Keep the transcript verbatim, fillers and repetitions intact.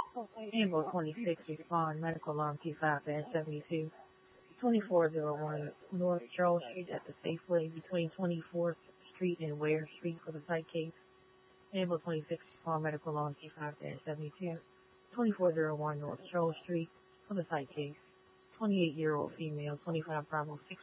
Ambulance twenty-six, respond, medical alarm T five seventy-two, twenty-four oh one North Charles Street at the Safeway between twenty-fourth Street and Ware Street for the site case. Ambulance twenty-six, respond, medical alarm T five seventy-two, twenty-four oh one North Charles Street for the site case. twenty-eight-year-old female, twenty-five Bravo six